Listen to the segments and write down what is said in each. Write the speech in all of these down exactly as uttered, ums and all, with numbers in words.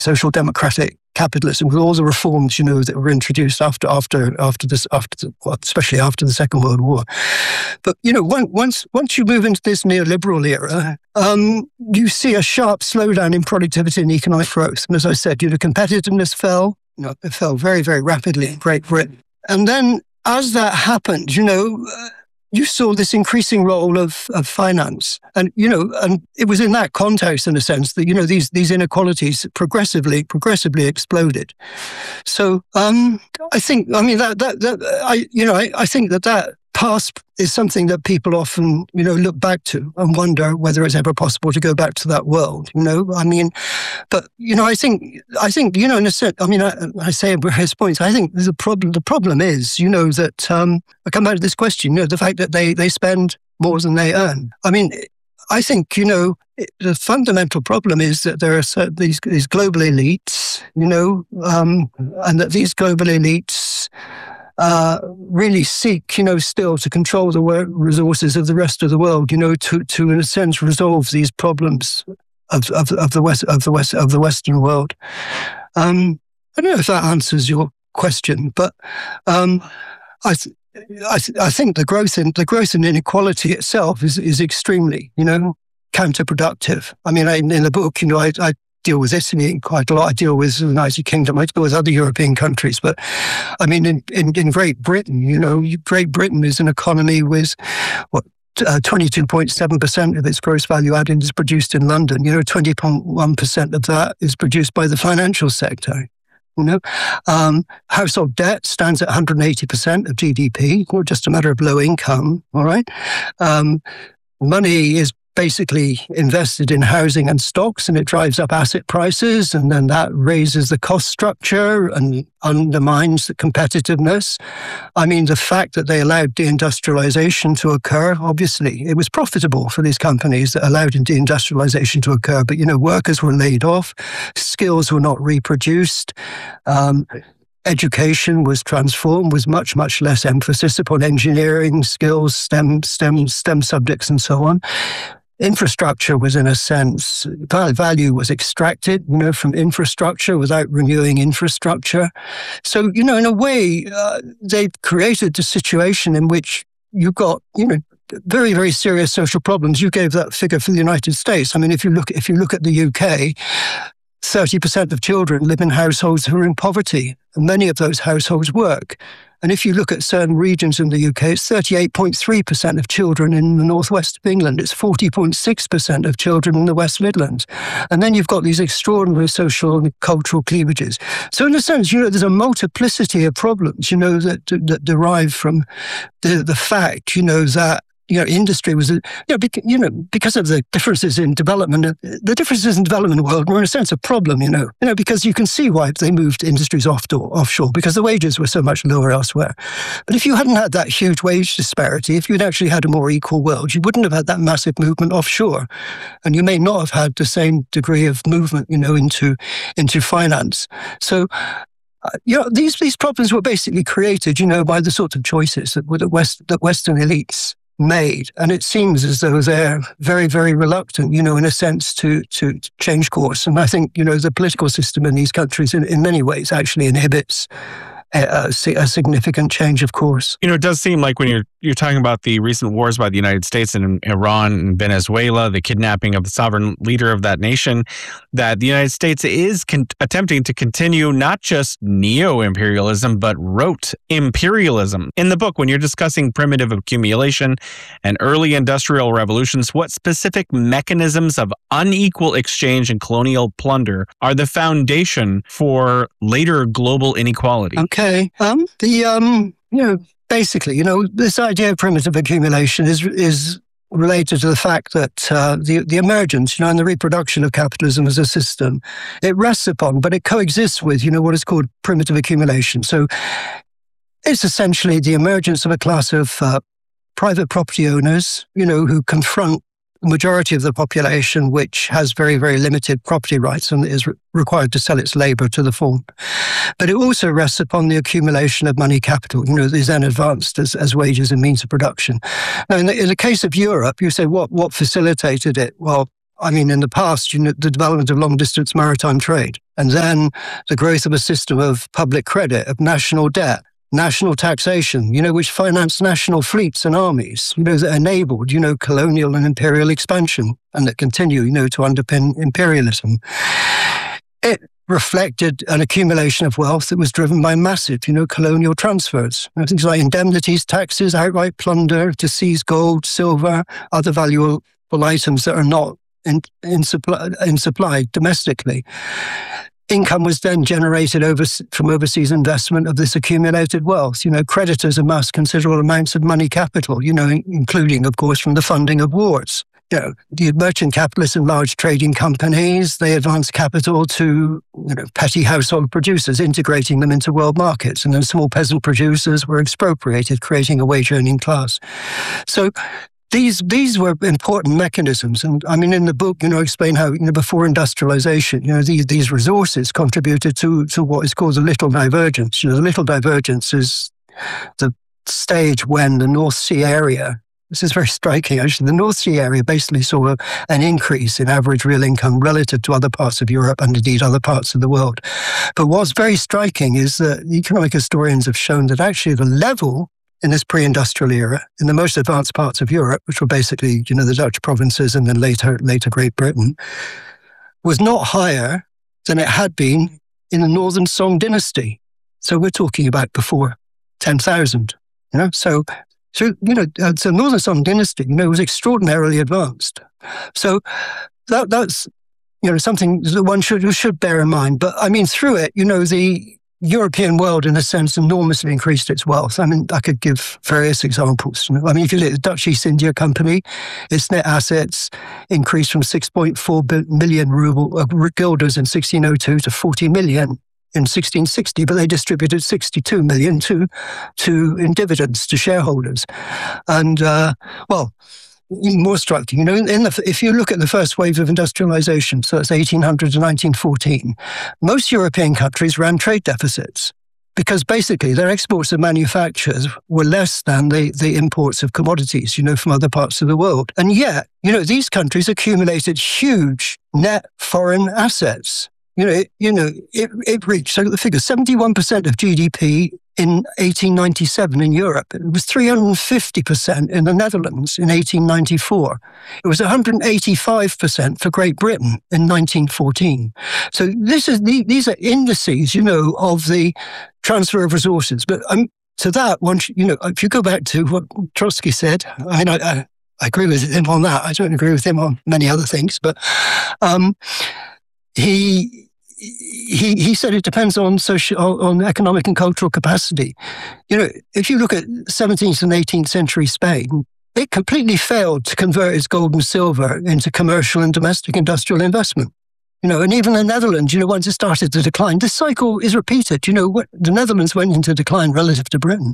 social democratic capitalism with all the reforms, you know, that were introduced after after after this after the, well, especially after the Second World War. But you know, once once once you move into this neoliberal era, um, you see a sharp slowdown in productivity and economic growth. And as I said, you know, competitiveness fell. You know, it fell very very rapidly in Great Britain. And then as that happened, you know. Uh, You saw this increasing role of, of finance. And, you know, and it was in that context, in a sense, that, you know, these, these inequalities progressively, progressively exploded. So, um, I think, I mean, that, that, that I, you know, I, I think that that past is something that people often, you know, look back to and wonder whether it's ever possible to go back to that world, you know? I mean, but, you know, I think, I think, you know, in a sense, I mean, I, I say at various points, I think the problem, the problem is, you know, that, um, I come back to this question, you know, the fact that they, they spend more than they earn. I mean, I think, you know, the fundamental problem is that there are certain, these, these global elites, you know, um, and that these global elites, Uh, really seek, you know, still to control the resources of the rest of the world, you know, to, to in a sense resolve these problems of of, of the west of the west of the Western world. Um, I don't know if that answers your question, but um, I, th- I, th- I think the growth in the growth in inequality itself is is extremely, you know, counterproductive. I mean, I, in the book, you know, I. I deal with Italy quite a lot. I deal with the United Kingdom. I deal with other European countries. But I mean, in, in, in Great Britain, you know, Great Britain is an economy with what uh, twenty-two point seven percent of its gross value added is produced in London. You know, twenty point one percent of that is produced by the financial sector. You know, um, household debt stands at one hundred eighty percent of G D P, not just a matter of low income. All right. Um, money is basically invested in housing and stocks, and it drives up asset prices, and then that raises the cost structure and undermines the competitiveness. I mean, the fact that they allowed deindustrialization to occur, obviously, it was profitable for these companies that allowed deindustrialization to occur, but, you know, workers were laid off, skills were not reproduced, um, education was transformed with much, much less emphasis upon engineering skills, STEM, STEM, STEM subjects, and so on. Infrastructure was, in a sense, value was extracted, you know, from infrastructure without renewing infrastructure. So, you know, in a way, uh, they've created a situation in which you've got, you know, very, very serious social problems. You gave that figure for the United States. I mean, if you look, if you look at the U K, thirty percent of children live in households who are in poverty, and many of those households work. And if you look at certain regions in the U K, it's thirty-eight point three percent of children in the northwest of England. It's forty point six percent of children in the West Midlands. And then you've got these extraordinary social and cultural cleavages. So in a sense, you know, there's a multiplicity of problems, you know, that, that derive from the, the fact, you know, that you know, industry was, you know, bec- you know, because of the differences in development, the differences in development world were in a sense a problem, you know, you know, because you can see why they moved industries off to, offshore, because the wages were so much lower elsewhere. But if you hadn't had that huge wage disparity, if you'd actually had a more equal world, you wouldn't have had that massive movement offshore. And you may not have had the same degree of movement, you know, into, into finance. So, Uh, you know, these these problems were basically created, you know, by the sorts of choices that were the West that Western elites made, and it seems as though they're very, very reluctant, you know, in a sense, to to, to change course. And I think, you know, the political system in these countries, in, in many ways, actually inhibits a, a significant change of course. You know, it does seem like when you're you're talking about the recent wars by the United States and Iran and Venezuela, the kidnapping of the sovereign leader of that nation, that the United States is con- attempting to continue not just neo-imperialism, but rote imperialism. In the book, when you're discussing primitive accumulation and early industrial revolutions, what specific mechanisms of unequal exchange and colonial plunder are the foundation for later global inequality? Okay. Um, the, um, you know, basically, you know, this idea of primitive accumulation is is related to the fact that uh, the the emergence, you know, and the reproduction of capitalism as a system, it rests upon, but it coexists with, you know, what is called primitive accumulation. So it's essentially the emergence of a class of uh, private property owners, you know, who confront the majority of the population, which has very, very limited property rights and is re- required to sell its labor to the full. But it also rests upon the accumulation of money capital, you know, that is then advanced as, as wages and means of production. Now, in the, in the case of Europe, you say, what, what facilitated it? Well, I mean, in the past, you know, the development of long-distance maritime trade. And then the growth of a system of public credit, of national debt, national taxation, you know, which financed national fleets and armies, you know, that enabled, you know, colonial and imperial expansion and that continue, you know, to underpin imperialism. It reflected an accumulation of wealth that was driven by massive, you know, colonial transfers. You know, things like indemnities, taxes, outright plunder to seize gold, silver, other valuable items that are not in, in, supply, in supply domestically. Income was then generated over, from overseas investment of this accumulated wealth. You know, creditors amassed considerable amounts of money capital, you know, including, of course, from the funding of wars. You know, the merchant capitalists and large trading companies, they advanced capital to, you know, petty household producers, integrating them into world markets. And then small peasant producers were expropriated, creating a wage-earning class. So These these were important mechanisms, and I mean, in the book, you know, I explain how, you know, before industrialization, you know, these these resources contributed to to what is called the little divergence. You know, the little divergence is the stage when the North Sea area. This is very striking, actually. The North Sea area basically saw a, an increase in average real income relative to other parts of Europe and indeed other parts of the world. But what's very striking is that economic historians have shown that actually the level in this pre-industrial era, in the most advanced parts of Europe, which were basically, you know, the Dutch provinces and then later, later Great Britain, was not higher than it had been in the Northern Song dynasty. So we're talking about before ten thousand, you know, so, so you know, uh, so Northern Song dynasty, you know, was extraordinarily advanced. So that that's, you know, something that one should, should bear in mind. But I mean, through it, you know, the European world, in a sense, enormously increased its wealth. I mean, I could give various examples. You know, I mean, if you look at the Dutch East India Company, its net assets increased from six point four million ruble, uh, guilders in sixteen oh two to forty million in sixteen sixty, but they distributed sixty-two million to, to in dividends to shareholders. And, uh, well, even more striking, you know, in the, if you look at the first wave of industrialization, so it's eighteen hundred to nineteen fourteen, most European countries ran trade deficits because basically their exports of manufactures were less than the, the imports of commodities, you know, from other parts of the world. And yet, you know, these countries accumulated huge net foreign assets. You know, it, you know, it, it reached, so the figure, seventy-one percent of G D P in eighteen ninety-seven in Europe. It was three hundred fifty percent in the Netherlands in eighteen ninety-four. It was one hundred eighty-five percent for Great Britain in nineteen fourteen. So this is these are indices, you know, of the transfer of resources. But um, to that, once you know, if you go back to what Trotsky said, I know. I, I agree with him on that. I don't agree with him on many other things, but um, he. He he said it depends on social, on economic and cultural capacity. You know, if you look at seventeenth and eighteenth century Spain, it completely failed to convert its gold and silver into commercial and domestic industrial investment. You know, and even the Netherlands, you know, once it started to decline, this cycle is repeated. You know, what, the Netherlands went into decline relative to Britain.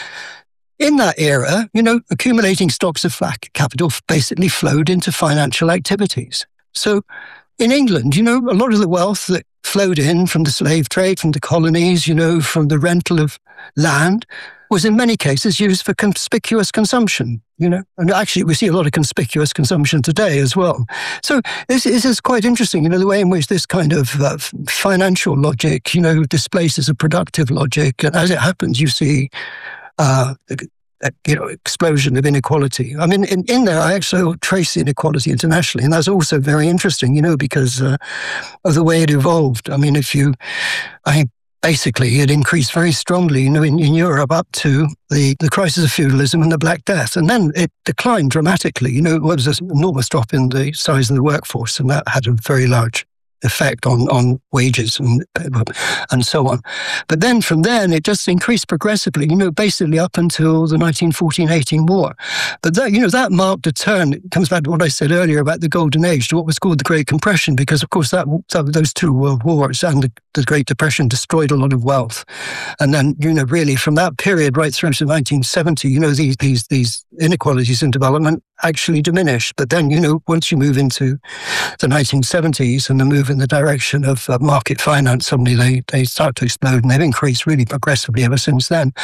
In that era, you know, accumulating stocks of flat capital basically flowed into financial activities. So in England, you know, a lot of the wealth that flowed in from the slave trade, from the colonies, you know, from the rental of land, was in many cases used for conspicuous consumption, you know. And actually, we see a lot of conspicuous consumption today as well. So this, this is quite interesting, you know, the way in which this kind of uh, financial logic, you know, displaces a productive logic. And as it happens, you see uh, you know, explosion of inequality. I mean, in, in there, I actually trace inequality internationally, and that's also very interesting, you know, because uh, of the way it evolved. I mean, if you, I basically, it increased very strongly, you know, in, in Europe up to the, the crisis of feudalism and the Black Death, and then it declined dramatically. You know, it was an enormous drop in the size of the workforce, and that had a very large effect on, on wages and and so on. But then from then, it just increased progressively, you know, basically up until the nineteen fourteen eighteen war. But that, you know, that marked a turn. It comes back to what I said earlier about the Golden Age, to what was called the Great Compression, because, of course, that, those two world wars and the, the Great Depression destroyed a lot of wealth. And then, you know, really from that period right through to nineteen seventy, you know, these, these, these inequalities in development actually diminished. But then, you know, once you move into the nineteen seventies and the move in the direction of uh, market finance, suddenly they, they start to explode, and they've increased really progressively ever since then.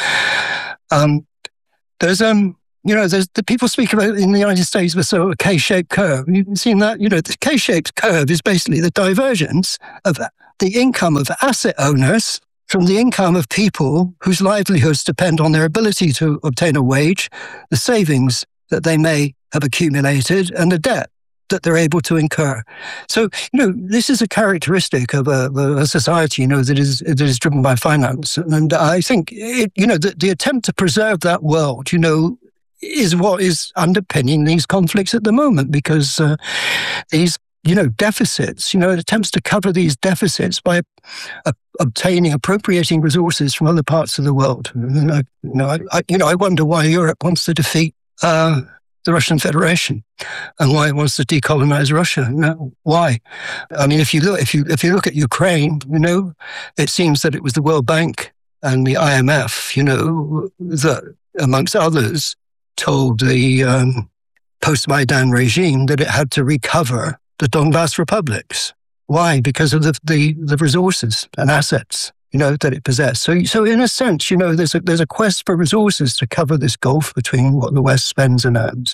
Um, there's, um, you know, there's the people speak about in the United States with sort of a K-shaped curve. You've seen that, you know, the K-shaped curve is basically the divergence of the income of asset owners from the income of people whose livelihoods depend on their ability to obtain a wage, the savings that they may have accumulated, and the debt that they're able to incur. So, you know, this is a characteristic of a, a society, you know, that is that is driven by finance. And I think, it, you know, the, the attempt to preserve that world, you know, is what is underpinning these conflicts at the moment, because uh, these, you know, deficits, you know, attempts to cover these deficits by uh, obtaining, appropriating resources from other parts of the world. And I, you know, I, I, you know, I wonder why Europe wants to defeat uh, the Russian Federation, and why it wants to decolonize Russia. No, why? I mean, if you look, if you if you look at Ukraine, you know, it seems that it was the World Bank and the I M F, you know, that amongst others told the um, post-Maidan regime that it had to recover the Donbass republics. Why? Because of the the, the resources and assets, you know, that it possessed. So, so in a sense, you know, there's a there's a quest for resources to cover this gulf between what the West spends and earns,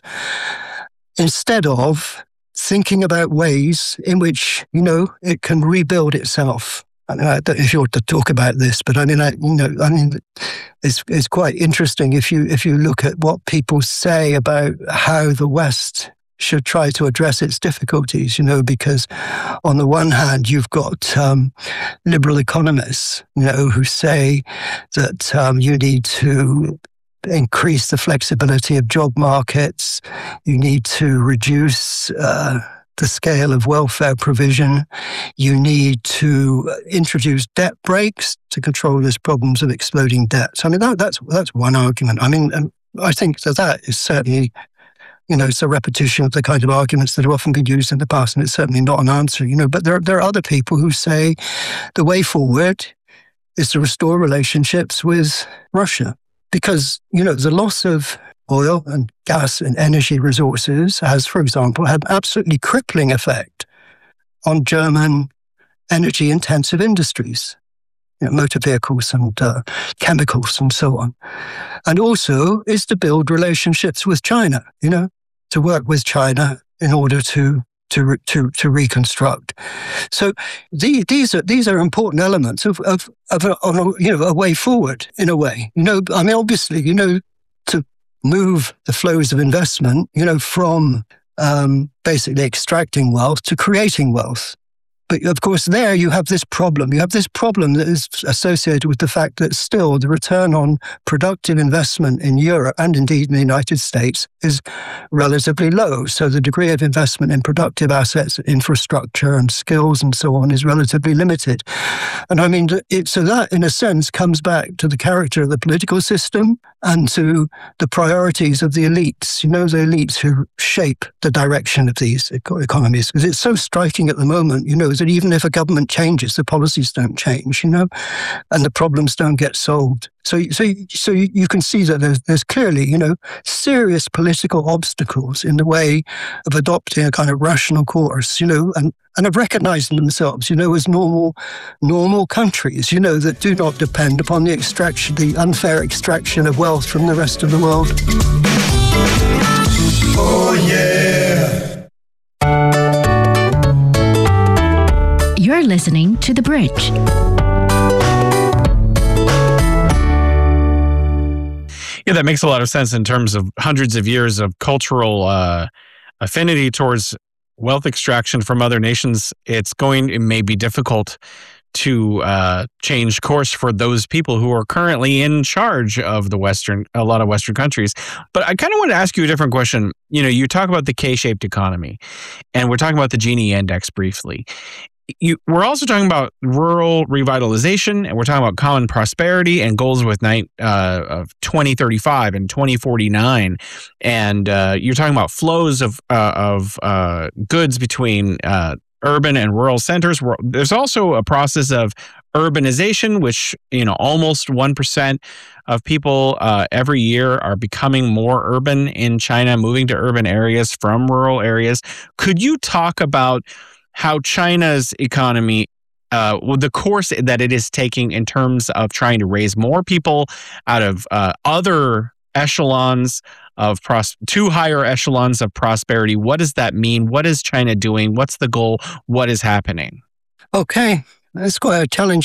instead of thinking about ways in which, you know, it can rebuild itself. I mean, I don't know if you want to talk about this, but I mean, I, you know, I mean, it's it's quite interesting if you if you look at what people say about how the West should try to address its difficulties, you know, because on the one hand, you've got um, liberal economists, you know, who say that um, you need to increase the flexibility of job markets, you need to reduce uh, the scale of welfare provision, you need to introduce debt breaks to control these problems of exploding debts. I mean, that, that's that's one argument. I mean, and I think that that is certainly, you know, it's a repetition of the kind of arguments that have often been used in the past, and it's certainly not an answer, you know. But there, there are other people who say the way forward is to restore relationships with Russia, because, you know, the loss of oil and gas and energy resources has, for example, had an absolutely crippling effect on German energy-intensive industries, you know, motor vehicles and uh, chemicals and so on. And also is to build relationships with China, you know, to work with China in order to to to to reconstruct. So the, these are these are important elements of of of a, of a, you know, a way forward in a way. You know, I mean, obviously, you know, to move the flows of investment, you know, from um, basically extracting wealth to creating wealth. But of course, there you have this problem. You have this problem that is associated with the fact that still the return on productive investment in Europe and indeed in the United States is relatively low. So the degree of investment in productive assets, infrastructure and skills and so on is relatively limited. And I mean, it, so that in a sense comes back to the character of the political system and to the priorities of the elites, you know, the elites who shape the direction of these eco- economies. Because it's so striking at the moment, you know, that even if a government changes, the policies don't change, you know, and the problems don't get solved. So, so, so you can see that there's, there's clearly, you know, serious political obstacles in the way of adopting a kind of rational course, you know, and, and of recognizing themselves, you know, as normal, normal countries, you know, that do not depend upon the extraction, the unfair extraction of wealth from the rest of the world. Oh, yeah. You're listening to The Bridge. Yeah, that makes a lot of sense in terms of hundreds of years of cultural uh, affinity towards wealth extraction from other nations. It's going, it may be difficult to uh, change course for those people who are currently in charge of the Western, a lot of Western countries. But I kind of want to ask you a different question. You know, you talk about the K-shaped economy, and we're talking about the Gini index briefly. You, we're also talking about rural revitalization, and we're talking about common prosperity and goals with nine, uh, of twenty thirty-five and twenty forty-nine. And uh, you're talking about flows of uh, of uh, goods between uh, urban and rural centers. There's also a process of urbanization, which, you know, almost one percent of people uh, every year are becoming more urban in China, moving to urban areas from rural areas. Could you talk about how China's economy, uh, well, the course that it is taking in terms of trying to raise more people out of uh, other echelons of pros- two higher echelons of prosperity? What does that mean? What is China doing? What's the goal? What is happening? Okay. It's quite a challenge